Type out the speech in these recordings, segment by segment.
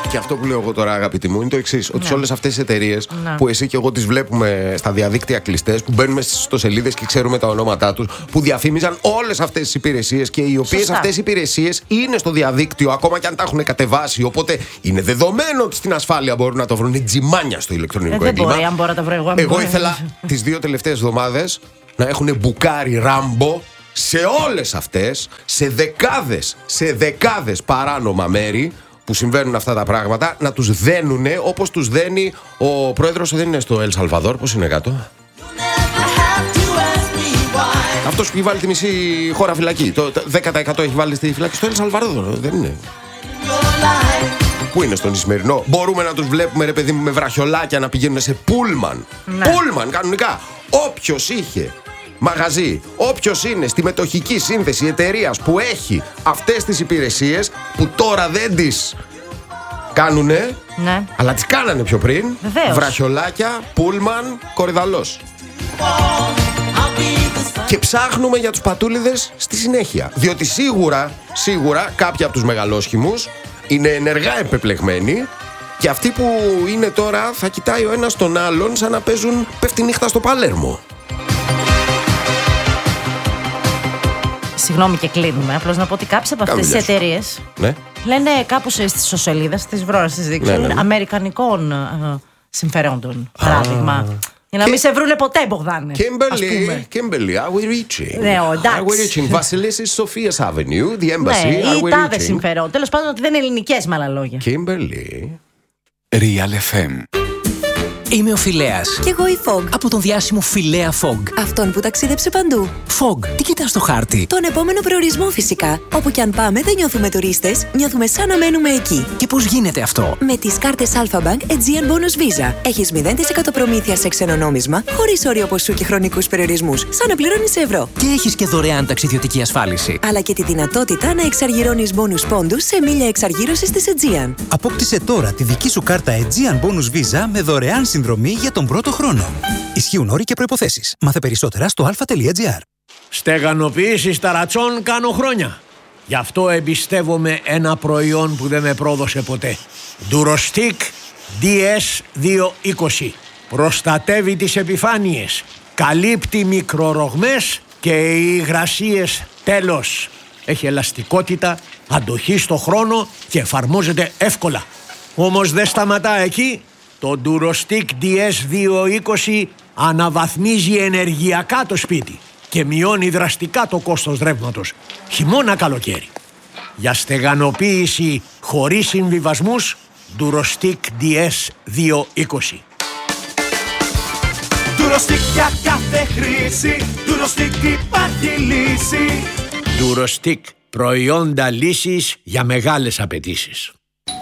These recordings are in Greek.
Και αυτό που λέω εγώ τώρα, αγαπητοί μου, είναι το εξής: ότι σε όλες αυτές τις εταιρείες που εσύ και εγώ τις βλέπουμε στα διαδίκτυα κλειστές, που μπαίνουμε στις ιστοσελίδες και ξέρουμε τα ονόματά τους, που διαφήμιζαν όλες αυτές τις υπηρεσίες και οι οποίες αυτές οι υπηρεσίες είναι στο διαδίκτυο, ακόμα και αν τα έχουν κατεβάσει. Οπότε είναι δεδομένο ότι στην ασφάλεια μπορούν να το βρουν. Είναι τζιμάνια στο ηλεκτρονικό έγκλημα. Δεν μπορεί, αν μπορώ να τα βρω εγώ. Εγώ ήθελα τις 2 τελευταίες εβδομάδες να έχουν μπουκάρει Ράμπο σε όλες αυτές, σε δεκάδες παράνομα μέρη που συμβαίνουν αυτά τα πράγματα, να τους δένουνε όπως τους δένει ο πρόεδρος. Δεν είναι στο Ελ Σαλβαδόρ, πώς είναι κάτω? Αυτός που έχει βάλει τη μισή χώρα φυλακή. Το 10% έχει βάλει στη φυλακή στο Ελ Σαλβαδόρ, δεν είναι? Πού είναι στον Ισημερινό? Μπορούμε να τους βλέπουμε, ρε παιδί μου, με βραχιολάκια να πηγαίνουν σε πούλμαν. Πούλμαν, κανονικά. Όποιος είχε μαγαζί, όποιος είναι στη μετοχική σύνθεση εταιρείας που έχει αυτές τις υπηρεσίες, που τώρα δεν τις κάνουνε, αλλά τις κάνανε πιο πριν. Βεβαίως. Βραχιολάκια, πούλμαν, κορυδαλός. Και ψάχνουμε για τους πατούλιδες στη συνέχεια. Διότι σίγουρα κάποιοι από τους μεγαλόσχημους είναι ενεργά επεπλεγμένοι, και αυτοί που είναι τώρα θα κοιτάει ο ένας τον άλλον σαν να παίζουν πέφτει νύχτα στο Παλέρμο. Συγγνώμη και κλείνουμε. Απλώς να πω ότι κάποιες από αυτές τις εταιρείες λένε κάπου στις ιστοσελίδες, στις βρώρες της δείξουν αμερικανικών συμφερόντων. Παράδειγμα. Για να μην σε βρούνε ποτέ, Μπογδάνε. Kimberly, are we reaching? Ναι, are we reaching Vasilissis Sophia's Avenue, the embassy, ναι, are we ή τάδε reaching? συμφερόντων. Τέλος πάντων, ότι δεν είναι ελληνικές, με άλλα λόγια. Kimberly. Real FM. Είμαι ο Φιλέας. Κι εγώ η Fog. Από τον διάσημο Φιλέα Fog. Αυτόν που ταξίδεψε παντού. Fog, τι κοιτάς στο χάρτη? Τον επόμενο προορισμό φυσικά. Όπου κι αν πάμε δεν νιώθουμε τουρίστες, νιώθουμε σαν να μένουμε εκεί. Και πώς γίνεται αυτό? Με τις κάρτες Alpha Bank Aegean Bonus Visa. Έχεις 0% προμήθεια σε ξένο νόμισμα, χωρίς όριο ποσού και χρονικούς περιορισμούς, σαν να πληρώνεις ευρώ. Και έχεις και δωρεάν ταξιδιωτική ασφάλιση. Αλλά και τη δυνατότητα να εξαργυρώνεις bonus πόντους σε μίλια εξαργύρωσης της Aegean. Απόκτησε τώρα τη δική σου κάρτα Aegean Bonus Visa με δωρεάν συνδρομή για τον πρώτο χρόνο. Ισχύουν όροι και προϋποθέσεις. Μάθε περισσότερα στο alpha.gr. Στεγανοποίηση ταρατσών κάνω χρόνια. Γι' αυτό εμπιστεύομαι ένα προϊόν που δεν με πρόδωσε ποτέ. Durostic DS220. Προστατεύει τις επιφάνειες, καλύπτει μικρορογμές και υγρασίες τέλος. Έχει ελαστικότητα, αντοχή στο χρόνο και εφαρμόζεται εύκολα. Όμως δεν σταματά εκεί. Το Durostic DS220 αναβαθμίζει ενεργειακά το σπίτι και μειώνει δραστικά το κόστος ρεύματος, χειμώνα καλοκαίρι. Για στεγανοποίηση χωρίς συμβιβασμούς, Durostic DS220. Durostic για κάθε χρήση, Durostic υπάρχει λύση. Durostic, προϊόντα λύσης για μεγάλες απαιτήσεις.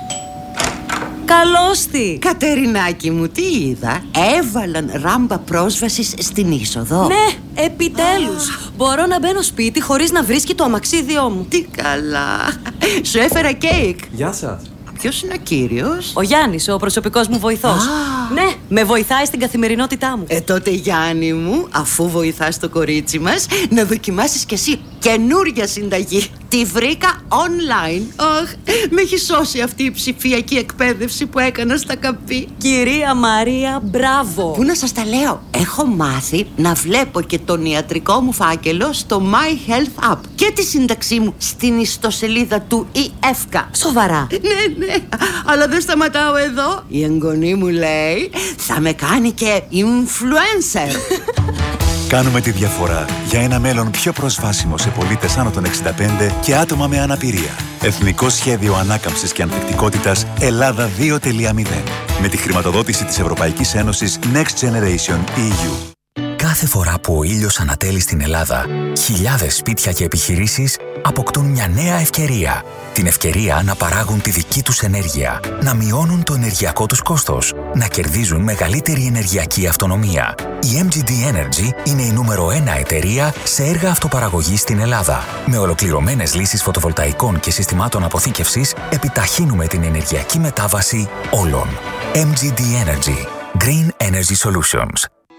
Καλώς τη! Κατερινάκη μου, τι είδα? Έβαλαν ράμπα πρόσβασης στην είσοδο. Ναι, επιτέλους! Μπορώ να μπαίνω σπίτι χωρίς να βρίσκει το αμαξίδιό μου. Τι καλά! Σου έφερα κέικ. Γεια σας. Ποιος είναι ο κύριος? Ο Γιάννης, ο προσωπικός μου βοηθός. Ναι, με βοηθάει στην καθημερινότητά μου. Τότε Γιάννη μου, αφού βοηθάς το κορίτσι μας, να δοκιμάσεις κι εσύ καινούρια συνταγή. Τη βρήκα online. Αχ, με έχει σώσει αυτή η ψηφιακή εκπαίδευση που έκανα στα καπί. Κυρία Μαρία, μπράβο. Πού να σας τα λέω? Έχω μάθει να βλέπω και τον ιατρικό μου φάκελο στο My Health App και τη σύνταξή μου στην ιστοσελίδα του ΙΕΦΚΑ. Σοβαρά? Ναι, αλλά δεν σταματάω εδώ. Η εγγονή μου λέει θα με κάνει και influencer. Κάνουμε τη διαφορά για ένα μέλλον πιο προσβάσιμο σε πολίτες άνω των 65 και άτομα με αναπηρία. Εθνικό Σχέδιο Ανάκαμψης και Ανθεκτικότητας Ελλάδα 2.0. Με τη χρηματοδότηση της Ευρωπαϊκής Ένωσης Next Generation EU. Κάθε φορά που ο ήλιος ανατέλει στην Ελλάδα, χιλιάδες σπίτια και επιχειρήσεις αποκτούν μια νέα ευκαιρία. Την ευκαιρία να παράγουν τη δική τους ενέργεια, να μειώνουν το ενεργειακό τους κόστος, να κερδίζουν μεγαλύτερη ενεργειακή αυτονομία. Η MGD Energy είναι η νούμερο 1 εταιρεία σε έργα αυτοπαραγωγής στην Ελλάδα. Με ολοκληρωμένες λύσεις φωτοβολταϊκών και συστημάτων αποθήκευσης, επιταχύνουμε την ενεργειακή μετάβαση όλων. MGD Energy. Green Energy Solutions.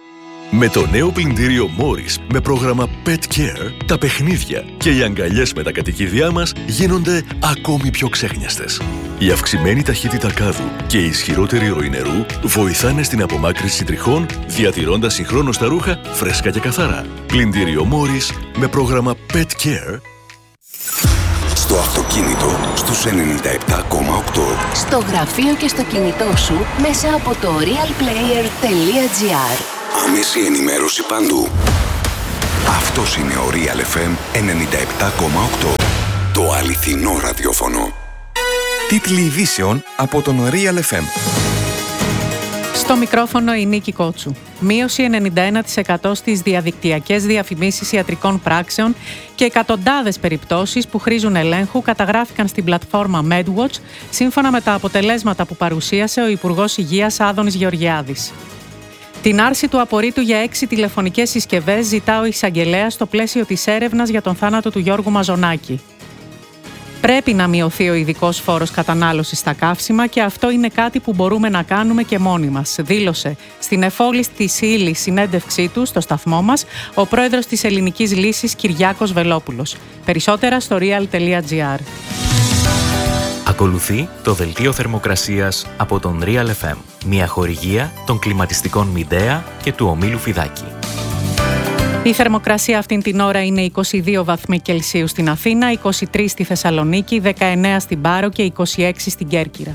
Με το νέο πλυντήριο Morris με πρόγραμμα Pet Care, τα παιχνίδια και οι αγκαλιές με τα κατοικίδια μας γίνονται ακόμη πιο ξέχνιαστες. Η αυξημένη ταχύτητα κάδου και η ισχυρότερη ροή νερού βοηθάνε στην απομάκρυνση τριχών, διατηρώντας συγχρόνως τα ρούχα φρέσκα και καθαρά. Πλυντήριο Morris με πρόγραμμα Pet Care. Στο αυτοκίνητο στους 97,8. Στο γραφείο και στο κινητό σου μέσα από το realplayer.gr. Άμεση ενημέρωση παντού. Αυτός είναι ο Real FM 97,8. Το αληθινό ραδιόφωνο. Τίτλοι ειδήσεων από τον Real FM. Στο μικρόφωνο η Νίκη Κότσου. Μείωση 91% στις διαδικτυακές διαφημίσεις ιατρικών πράξεων και εκατοντάδες περιπτώσεις που χρήζουν ελέγχου καταγράφηκαν στην πλατφόρμα MedWatch, σύμφωνα με τα αποτελέσματα που παρουσίασε ο Υπουργός Υγείας Άδωνης Γεωργιάδης. Την άρση του απορρίτου για 6 τηλεφωνικές συσκευές ζητά ο εισαγγελέας στο πλαίσιο της έρευνας για τον θάνατο του Γιώργου Μαζονάκη. Πρέπει να μειωθεί ο ειδικός φόρος κατανάλωσης στα καύσιμα και αυτό είναι κάτι που μπορούμε να κάνουμε και μόνοι μας, δήλωσε στην εφόλιστη ύλη συνέντευξή του στο σταθμό μας ο πρόεδρος της Ελληνικής Λύσης Κυριάκος Βελόπουλος. Περισσότερα στο real.gr. Ακολουθεί το δελτίο θερμοκρασίας από τον Real FM, μια χορηγία των κλιματιστικών Μιντέα και του ομίλου Φιδάκη. Η θερμοκρασία αυτήν την ώρα είναι 22 βαθμοί Κελσίου στην Αθήνα, 23 στη Θεσσαλονίκη, 19 στην Πάρο και 26 στην Κέρκυρα.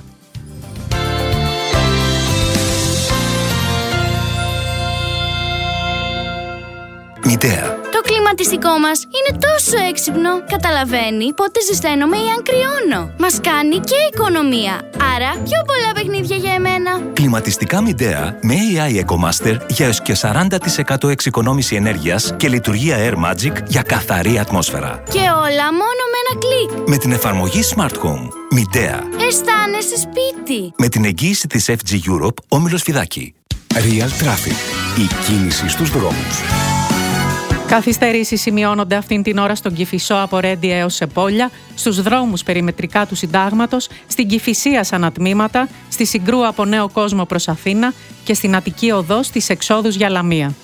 Μιντέα. Το κλιματιστικό μας είναι τόσο έξυπνο. Καταλαβαίνει πότε ζεσταίνομαι ή αν κρυώνω. Μας κάνει και οικονομία. Άρα πιο πολλά παιχνίδια για εμένα. Κλιματιστικά Μιντέα με AI EcoMaster για έως και 40% εξοικονόμηση ενέργειας και λειτουργία Air Magic για καθαρή ατμόσφαιρα. Και όλα μόνο με ένα κλικ. Με την εφαρμογή Smart Home. Μιντέα. Αισθάνεσαι σπίτι. Με την εγγύηση της FG Europe, όμιλος Φιδάκη. Real Traffic. Η κίνηση στους δρόμους. Καθυστερήσεις σημειώνονται αυτήν την ώρα στον Κηφισό από Ρέντι έως Σεπόλια, στους δρόμους περιμετρικά του Συντάγματος, στην Κηφισία σαν τμήματα, στη Συγκρού από Νέο Κόσμο προς Αθήνα και στην Αττική Οδό στις εξόδους για Λαμία.